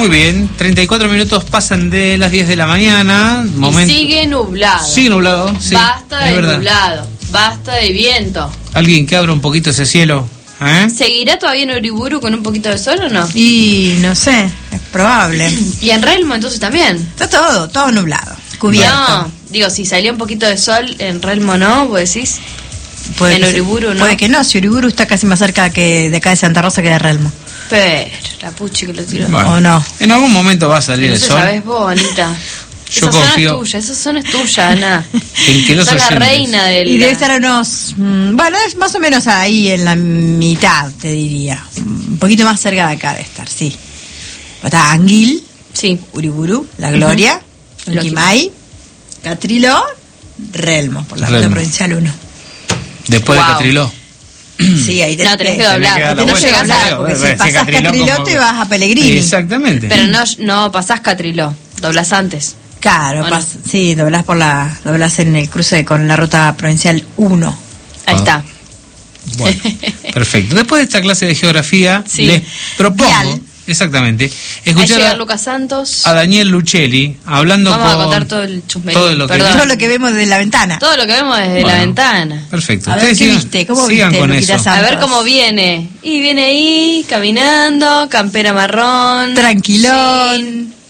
Muy bien, 34 minutos pasan de las 10 de la mañana. Y sigue nublado. Sigue nublado, sí. Basta de nublado, basta de viento. Alguien que abra un poquito ese cielo. ¿Seguirá todavía en Uriburu con un poquito de sol o no? Y no sé, es probable. ¿Y en Relmo entonces también? Está todo nublado, cubierto. No, digo, si salió un poquito de sol en Relmo, ¿no? ¿Vos decís? En Uriburu, ¿no? Puede que no, si Uriburu está casi más cerca de acá de Santa Rosa que de Relmo. Pero, la puchi que lo tiró. Bueno, ¿o no? En algún momento va a salir el sol. ¿Sabés vos, Anita? Yo confío. Esa zona es tuya, Ana. En que los sos la oyentes. reina del... Y debe estar unos... bueno, es más o menos ahí en la mitad, te diría. Un poquito más cerca de acá de estar, sí. Está Anguil, sí. Uriburu, La Gloria, Quimay, Catriló, Relmo, por la ruta provincial 1. Después de Catriló. Sí, ahí tenés que doblar. No llegas a hablar, porque si pasás Catriló te vas a Pellegrini. Exactamente. Pero no pasás Catriló, doblás antes. Claro, sí, doblás en el cruce con la ruta provincial 1. Ahí está. Bueno, perfecto. Después de esta clase de geografía, les propongo, exactamente, escuchar a Lucas Santos, a Daniel Luchelli, hablando Vamos a contar todo el chusmerío. Todo lo que vemos desde la ventana. Todo lo que vemos desde la ventana. Perfecto. A ver, ¿qué viste? ¿Cómo viste, con Luquita eso. Santos? A ver cómo viene. Y viene ahí, caminando, campera marrón. Tranquilón.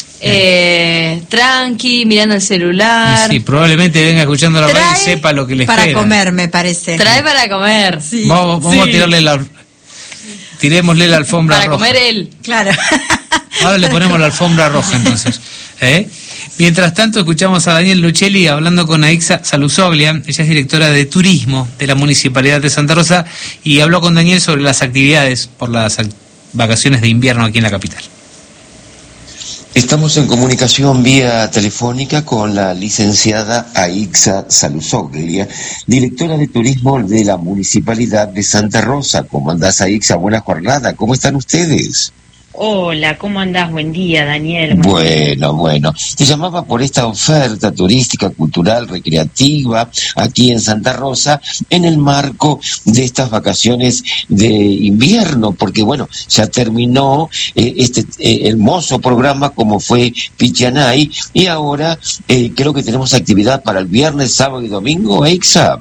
Tranqui, mirando el celular. Sí, probablemente venga escuchando la radio y sepa lo que le espera. Para comer, me parece. Trae para comer. Sí. Vamos a tirémosle la alfombra roja. Para comer él. Claro. Ahora le ponemos la alfombra roja entonces. Mientras tanto escuchamos a Daniel Luchelli hablando con Aixa Salusoglia. Ella es directora de turismo de la Municipalidad de Santa Rosa y habló con Daniel sobre las actividades por las vacaciones de invierno aquí en la capital. Estamos en comunicación vía telefónica con la licenciada Aixa Salusoglia, directora de turismo de la Municipalidad de Santa Rosa. ¿Cómo andás, Aixa? Buena jornada. ¿Cómo están ustedes? Hola, ¿cómo andás? Buen día, Daniel. Bueno. Te llamaba por esta oferta turística, cultural, recreativa, aquí en Santa Rosa, en el marco de estas vacaciones de invierno, porque bueno, ya terminó este hermoso programa como fue Pichanay, y ahora creo que tenemos actividad para el viernes, sábado y domingo, Aixa.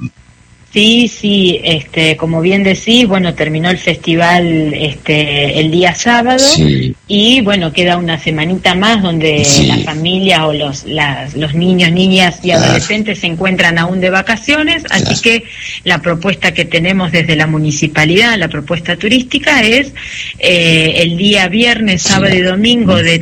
Sí, como bien decís, bueno, terminó el festival el día sábado, sí. Y bueno, queda una semanita más donde las familias o los niños, niñas y adolescentes se encuentran aún de vacaciones, así que la propuesta que tenemos desde la municipalidad, la propuesta turística es el día viernes, sábado y domingo de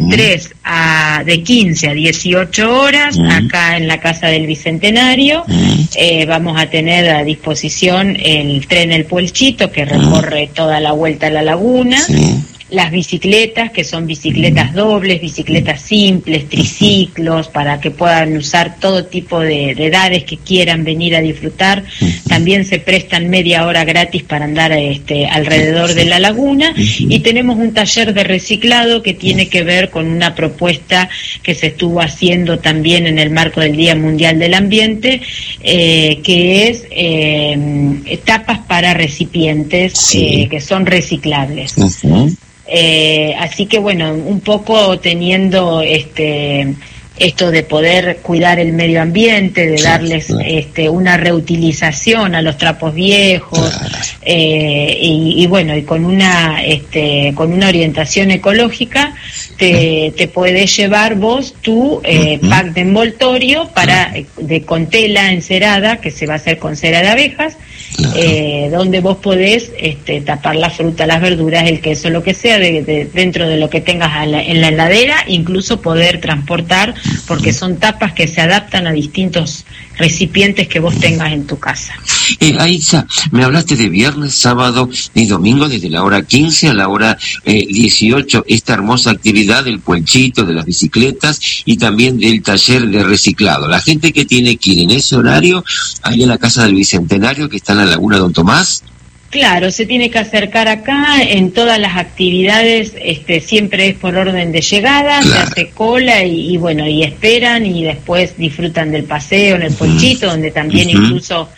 15 a 18 horas, acá en la Casa del Bicentenario. Vamos a tener a disposición el tren El Puelchito, que recorre toda la vuelta a la laguna, las bicicletas, que son bicicletas dobles, bicicletas simples, triciclos, para que puedan usar todo tipo de edades que quieran venir a disfrutar. También se prestan media hora gratis para andar alrededor de la laguna, y tenemos un taller de reciclado que tiene que ver con una propuesta que se estuvo haciendo también en el marco del Día Mundial del Ambiente, que es tapas para recipientes que son reciclables. Así que bueno, un poco teniendo esto de poder cuidar el medio ambiente, de darles una reutilización a los trapos viejos, y bueno, y con una orientación ecológica, te puedes llevar vos tu pack de envoltorio con tela encerada, que se va a hacer con cera de abejas, donde vos podés tapar la fruta, las verduras, el queso, lo que sea, dentro de lo que tengas en la heladera, incluso poder transportar, porque son tapas que se adaptan a distintos recipientes que vos tengas en tu casa. Aixa, me hablaste de viernes, sábado y domingo, desde la hora 15 a la hora 18, esta hermosa actividad del puelchito, de las bicicletas y también del taller de reciclado. La gente que tiene que ir en ese horario, ahí en la Casa del Bicentenario, que está en la Laguna Don Tomás. Claro, se tiene que acercar acá. En todas las actividades siempre es por orden de llegada, se hace cola y bueno, y esperan y después disfrutan del paseo en el puelchito, donde también incluso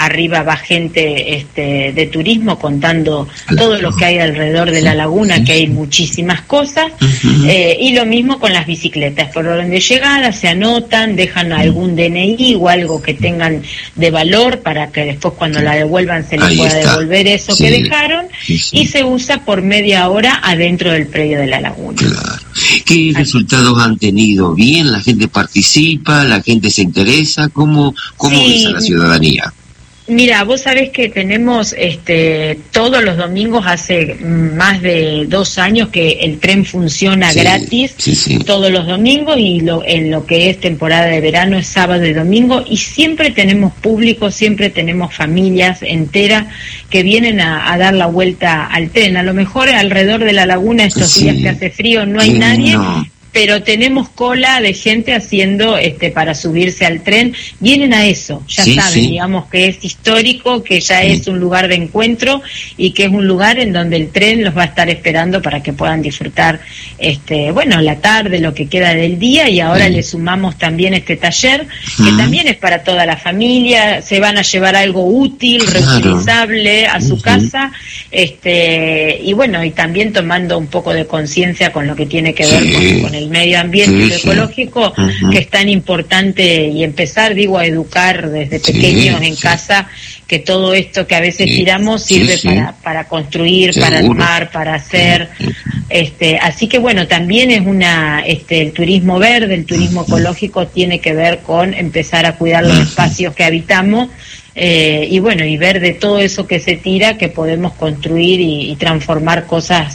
arriba va gente de turismo contando todo lo que hay alrededor de la laguna, que hay muchísimas cosas, y lo mismo con las bicicletas, por orden de llegada se anotan, dejan algún DNI o algo que tengan de valor para que después cuando la devuelvan se les pueda devolver eso que dejaron, y se usa por media hora adentro del predio de la laguna. Claro. ¿Qué resultados han tenido? ¿Bien? ¿La gente participa? ¿La gente se interesa? ¿Cómo es a la ciudadanía? Mira, vos sabés que tenemos todos los domingos, hace más de 2 años que el tren funciona gratis todos los domingos, y en lo que es temporada de verano es sábado y domingo, y siempre tenemos público, siempre tenemos familias enteras que vienen a dar la vuelta al tren. A lo mejor alrededor de la laguna estos días que hace frío no hay nadie, pero tenemos cola de gente haciendo para subirse al tren. Vienen a eso, ya saben, digamos que es histórico, que ya es un lugar de encuentro y que es un lugar en donde el tren los va a estar esperando para que puedan disfrutar la tarde, lo que queda del día, y ahora le sumamos también este taller que también es para toda la familia. Se van a llevar algo útil, reutilizable a su casa, y también tomando un poco de conciencia con lo que tiene que ver con el medio ambiente y lo ecológico, que es tan importante, y empezar, a educar desde pequeños en casa, que todo esto que a veces tiramos sirve para construir, para armar, para hacer. Así que también es el turismo verde, el turismo ecológico tiene que ver con empezar a cuidar los espacios que habitamos, y ver de todo eso que se tira, que podemos construir y transformar cosas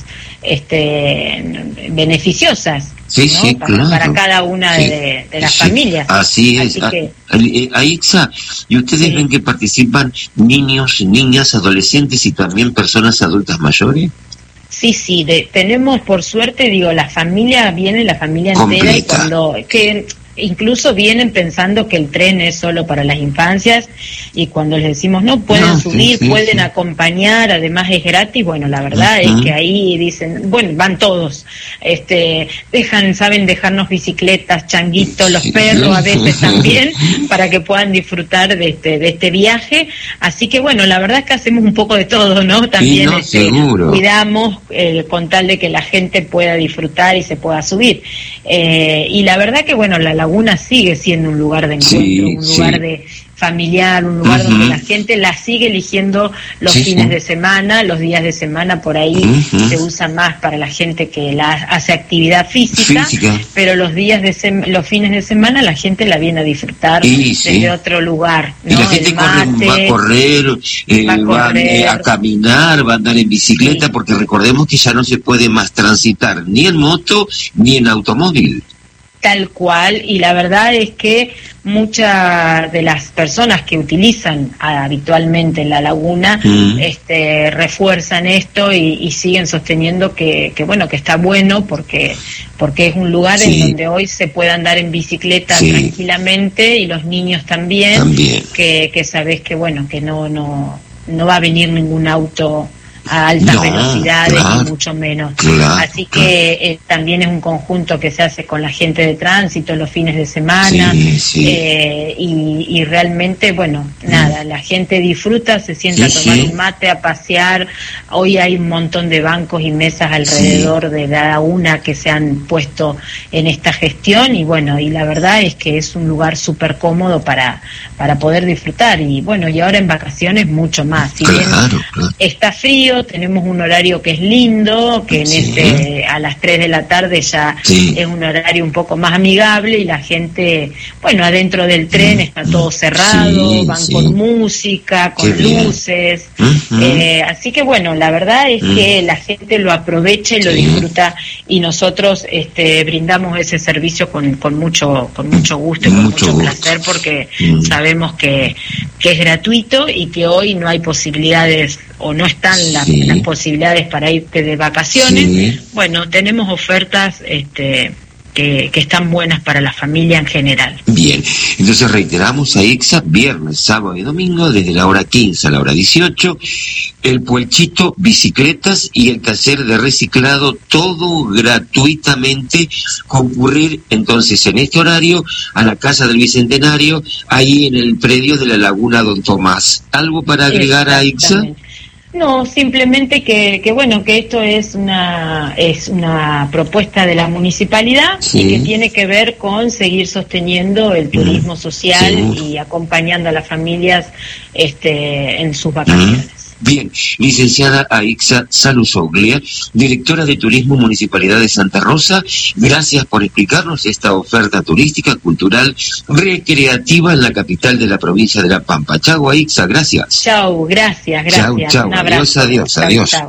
beneficiosas. Para cada una de las familias. Así es. Aixa, ¿y ustedes ven que participan niños, niñas, adolescentes y también personas adultas mayores? Sí, tenemos, por suerte, la familia viene, la familia entera, y incluso vienen pensando que el tren es solo para las infancias, y cuando les decimos no, pueden subir, pueden acompañar, además es gratis, la verdad es que ahí dicen, van todos, saben dejarnos bicicletas, changuitos, los perros a veces también, para que puedan disfrutar de este viaje. Así que la verdad es que hacemos un poco de todo, ¿no? También cuidamos con tal de que la gente pueda disfrutar y se pueda subir. Y la verdad que la laguna sigue siendo un lugar de encuentro, un lugar de familiar, un lugar donde la gente la sigue eligiendo los fines de semana, los días de semana por ahí se usa más para la gente que hace actividad física, pero los los fines de semana la gente la viene a disfrutar desde otro lugar, ¿no? Y la gente va a correr, va a caminar, va a andar en bicicleta, porque recordemos que ya no se puede más transitar ni en moto ni en automóvil. Tal cual, y la verdad es que muchas de las personas que utilizan habitualmente la laguna refuerzan esto y siguen sosteniendo que está bueno, porque es un lugar en donde hoy se puede andar en bicicleta tranquilamente, y los niños también. Que sabés que que no va a venir ningún auto a altas velocidades, ni mucho menos. Así que también es un conjunto que se hace con la gente de tránsito los fines de semana, y realmente, la gente disfruta, se sienta a tomar un mate, a pasear. Hoy hay un montón de bancos y mesas alrededor de la laguna que se han puesto en esta gestión, y la verdad es que es un lugar súper cómodo para poder disfrutar, y ahora en vacaciones mucho más. Si bien está frío, tenemos un horario que es lindo, que a las 3 de la tarde ya es un horario un poco más amigable, y la gente, adentro del tren está todo cerrado, van con música, con luces, así que la verdad es que la gente lo aprovecha y lo disfruta, y nosotros brindamos ese servicio con mucho gusto y con mucho placer, porque sabemos que es gratuito, y que hoy no hay posibilidades, o no están las posibilidades para irte de vacaciones. Tenemos ofertas que están buenas para la familia en general. Bien, entonces reiteramos, AICSA, viernes, sábado y domingo, desde la hora 15 a la hora 18, el puelchito, bicicletas y el taller de reciclado, todo gratuitamente. Concurrir entonces en este horario a la Casa del Bicentenario, ahí en el predio de la Laguna Don Tomás. ¿Algo para agregar a AICSA? No, simplemente que esto es una propuesta de la municipalidad, sí, y que tiene que ver con seguir sosteniendo el turismo social, sí, y acompañando a las familias en sus vacaciones. Bien, licenciada AICSA Salusoglia, directora de Turismo Municipalidad de Santa Rosa, gracias por explicarnos esta oferta turística, cultural, recreativa en la capital de la provincia de La Pampa. Chau, AICSA, gracias. Chau, gracias. Chau, adiós. Chau.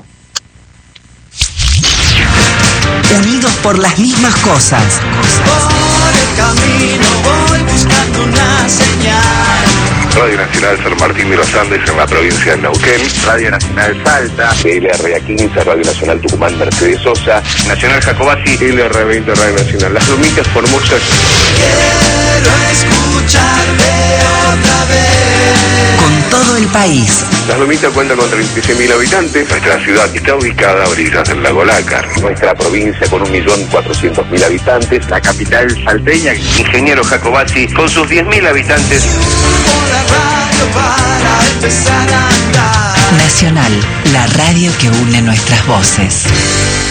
Unidos por las mismas cosas. Por el camino voy buscando una señal. Radio Nacional San Martín de los Andes en la provincia de Neuquén, Radio Nacional Salta, LRA 15, Radio Nacional Tucumán Mercedes Sosa, Nacional Jacobasi, LR20 Radio Nacional Las Lomitas, Formosa. Quiero escucharte otra vez. Con todo el país. Las Lomitas cuenta con 36.000 habitantes, nuestra ciudad está ubicada a orillas del lago Lácar, nuestra provincia con 1.400.000 habitantes, la capital salteña, Ingeniero Jacobasi, con sus 10.000 habitantes. Para empezar a andar. Nacional, la radio que une nuestras voces.